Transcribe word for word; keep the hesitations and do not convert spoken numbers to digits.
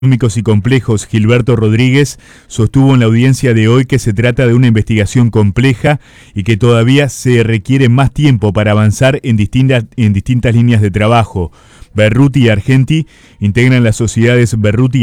Económicos y complejos, Gilberto Rodríguez, sostuvo en la audiencia de hoy que se trata de una investigación compleja y que todavía se requiere más tiempo para avanzar en distintas, en distintas líneas de trabajo. Berruti y Argenti integran las sociedades Berruti